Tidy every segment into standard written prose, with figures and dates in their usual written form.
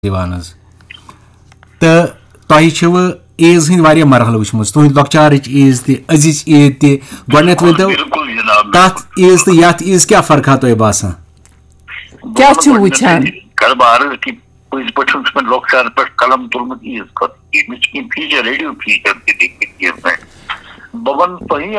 دِوان حظ تہٕ تۄہہِ چھِوٕ عیٖز ہٕنٛدۍ واریاہ مرحلہٕ وٕچھمٕژ تُہٕنٛدِ لۄکچارٕچ عیٖز تہِ أزِچ عیٖد تہِ گۄڈٕنٮ۪تھ ؤنۍتو تَتھ عیٖز تہٕ یَتھ عیٖز کیٛاہ فرقا تۄہہِ باسان کیٛاہ چھِو وٕچھان کاربار کہِ پٔزۍ پٲٹھۍ چھُ مےٚ لۄکچار پٮ۪ٹھ قلم تُلمُت عیٖز خٲطرٕ مےٚ چھِ کینٛہہ فیٖچر ریڈیو فیٖچر تہِ دِتمٕتۍ عیٖز پٮ۪ٹھ بہٕ وَنہٕ تۄہہِ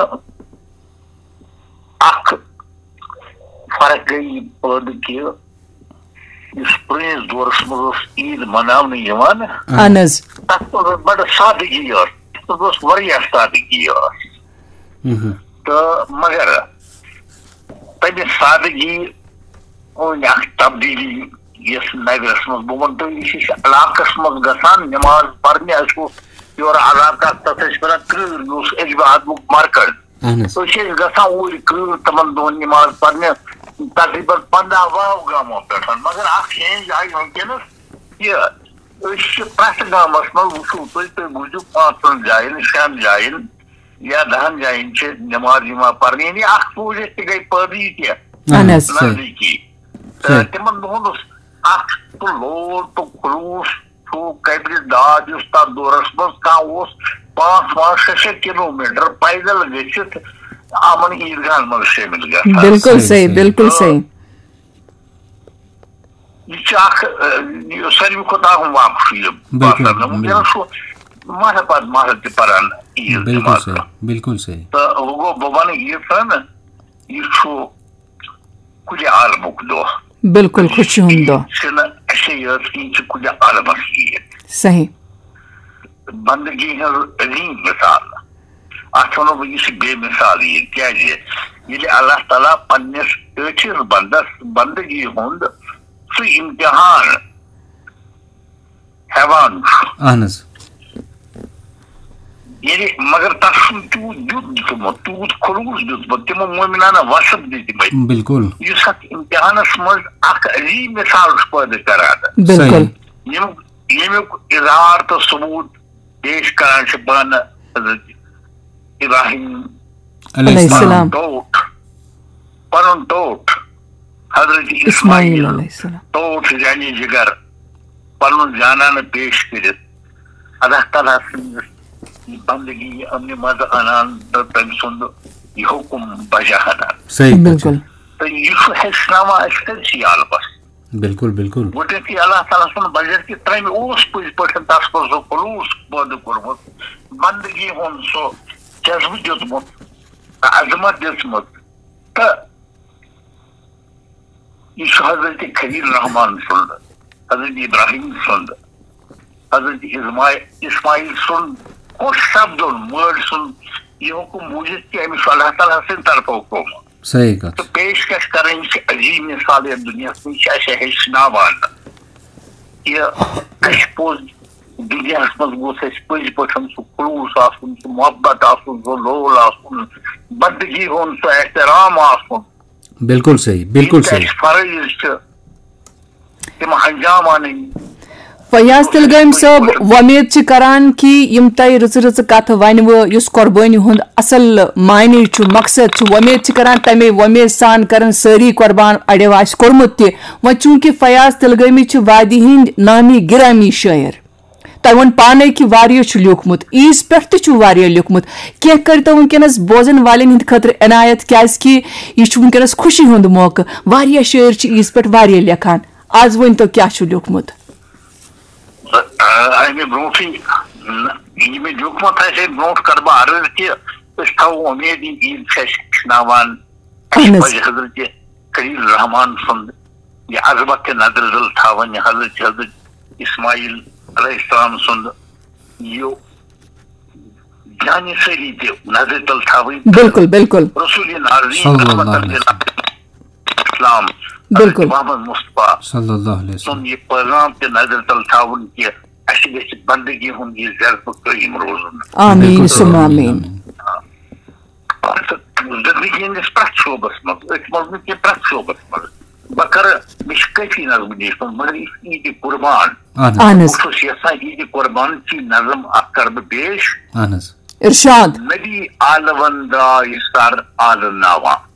اکھ فرق گٔے یہِ پٲدٕ کہِ یُس پرٛٲنِس دورس منٛز ٲس عیٖد مناونہٕ یِوان اہن حظ تتھ منٛز ٲس بڑٕ سادٕگی ٲس تتھ منٛز ٲس واریاہ سادٕگی ٲس تہٕ مگر تمہِ سادٕگی أنۍ اکھ تبدیٖلی یۄس نظرس منٛز بہٕ وَنہٕ تۄہہِ یہِ چھِ علاقس منٛز گژھان نٮ۪ماز پرنہِ اَسہِ اوس یورٕ علاقہ تتھ ٲسۍ ونان کرۭر مےٚ اوس اجبہادمُک مرکز أسۍ ٲسۍ گژھان اوٗرۍ کرۭر تِمن دۄہن نٮ۪ماز پرنہِ تقریٖباً 15 واو گامو پٮ۪ٹھ مگر اکھ چینج آیہِ وٕنکیٚنس کہِ أسۍ چھِ پرٛٮ۪تھ گامس منٛز وٕچھو تُہۍ وٕچھِو 5 جاین 6 جاین یا 10 جاین چھِ نٮ۪ماز یِوان پرنہٕ یعنی اکھ پوٗرِتھ تہِ گٔے پٲدٕ ییٚتہِ نزدیٖکی تہٕ تِمن دۄہن اوس اکھ تہٕ لوڈ تہٕ خلوٗص چھُ کبرِ داد یُس تتھ دورس منٛز کانٛہہ اوس 5-6 کِلوٗمیٖٹر پیدل گٔژھِتھ یِمن عیٖدگاہن منٛز شٲمِل گژھان بالکل صحیح بالکل صحیح یہِ چھُ اکھ ساروی کھۄتہٕ اہم واقعہٕ چھُ یہِ باسان مےٚ وٕنکیٚنس چھُ ماہہِ پتہٕ ماہہِ تہِ پران عیٖد تہٕ وۄنۍ گوٚو بہٕ وَنہٕ ییٖژاہ یہِ چھُ کُلہِ عالمُک دۄہ بالکل خوشی ہُنٛد دۄہ چھِنہٕ اَسے یٲژ کہِ یہِ چھِ کُلہِ عالمس عیٖد صحیح بندگی ہٕنٛز عظیٖم مِثال اتھ وَنو بہٕ یہِ چھِ بے مِثال عیٖد کیازِ ییٚلہِ اللہ تعالیٰ پننِس ٲٹھِس بندس بندگی ہُنٛد سُہ امتحان ہٮ۪وان چھُ ییٚلہِ مگر تتھ چھُنہٕ تیوٗت دیُت دیُتمُت تیوٗت خلوٗص دیُتمُت تِمو مومِنانہ وصف دِتمٕتۍ یُس اتھ امتحانس منٛز اکھ عظیٖم مِثال چھُ پٲدٕ کران ییٚمیُک اظہار تہٕ ثبوٗت پیش کران چھِ پانہٕ حضرت ابراہیم پنُن ٹوٹھ حضرت اسماعیل ٹوٹھ یعنی جگر پنُن زانانہٕ پیش کٔرِتھ اللہ تعالیٰ سٕنٛدِس بندگی امنہِ منٛزٕ انان تہٕ تٔمۍ سُنٛد یہِ حُکُم بجا انان تہٕ یہِ چھُ ہیٚچھناوان اَسہِ کٔرسٕے عالمس گۄڈٕنیتھٕے اللہ تعالیٰ سُنٛد بجٹ کہِ تٔمۍ اوس پٔزۍ پٲٹھۍ تتھ منٛز سُہ خلوٗص پٲدٕ کوٚرمُت بندگی ہُنٛد سُہ جذبہٕ دیُتمُت عظمت دِژمٕژ تہٕ یہِ چھُ حضرت خلیل رحمان سُنٛد حضرت ابراہیم سُنٛد حضرت اسماعیل سُنٛد خۄش سپدُن مٲلۍ سُنٛد یہِ حُکُم بوٗزِتھ کہِ أمِس چھُ اللہ تعالیٰ سٕنٛدِ طرفہٕ گوٚمُت تہٕ پیش کش کرٕنۍ چھِ عظیٖم مِثال یتھ دُنیاہس منٛز چھِ اَسہِ ہیٚچھناوان کہِ اَسہِ پوٚز دُنیاہس منٛز گوٚژھ اَسہِ پٔزۍ پٲٹھۍ سُہ خلوٗص آسُن سُہ محبت آسُن سُہ لول آسُن بندگی ہُنٛد سُہ احترام آسُن فرٲیض چھِ تِم انجام انٕنۍ فیاض تلگٲمۍ صٲب وۄمید چھِ کران کہِ یِم تۄہہِ رٕژٕ کتھٕ ونوٕ یُس قۄربٲنی ہُنٛد اصل معنی چھُ مقصد چھُ وۄمید چھِ کران تمے وۄمید سان کرن سٲری قۄربان اڑیو آسہِ کوٚرمُت تہِ وۄنۍ چوٗنکہِ فیاض تلگٲمی چھِ وادی ہٕنٛدۍ نامی گرامی شٲعر تۄہہِ ووٚن پانے کہِ واریاہ چھُ لیوٗکھمُت عیٖز پٮ۪ٹھ تہِ چھُ واریاہ لیوٗکھمُت کینٛہہ کٔرۍتو وٕنکیٚنس بوزن والٮ۪ن ہٕنٛدِ خٲطرٕ عنایت کیازِ کہِ یہِ چھُ وٕنکیٚنس خوشی ہُنٛد موقعہٕ واریاہ شٲعر چھِ عیٖز پٮ۪ٹھ واریاہ لیکھان آز ؤنۍتو کیٛاہ چھُ لیوٗکھمُت امہِ برونٛٹھٕے یہِ مےٚ لیوٗکھمُت آسہِ امہِ برونٛٹھ کرٕ بہٕ عرض کہِ أسۍ تھاوو اُمید یہِ عیٖد چھِ اَسہِ ہیٚچھناوان حضرت خلیل رحمان سُنٛد یہِ عظمت تہِ نظرِ تل تھاوٕنۍ حضرت اسماعیل علیہ السلام سُنٛد یہِ جانہِ سٲری تہِ نظرِ تل تھاوٕنۍ رسول اسلام محمد مصطفیٰ سُنٛد یہِ پیغام تہِ نظرِ تل تھاوُن کہِ اَسہِ گژھِ بندگی ہُنٛد یہِ جذبہٕ قٲیِم روزُن زندگی ہٕنٛدِس پرٛٮ۪تھ شوبس منٛز أتھۍ منٛز نہٕ کینٛہہ پرٛٮ۪تھ شوبس منٛز بہٕ کرٕ مےٚ چھِ کٲفی نظمہٕ لیٖچھمٕژ مگر یہِ چھِ عیٖدِ قربان بہٕ چھُس یژھان عیٖدِ قربانٕچی نظم اکھ کرٕ بہٕ پیش نبی عالمن درٛاے سر عالہٕ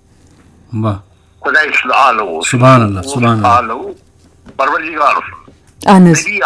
ناوان خۄداے سُنٛد آلو اوس آلو پروردگار اوس اہن حظ. نبی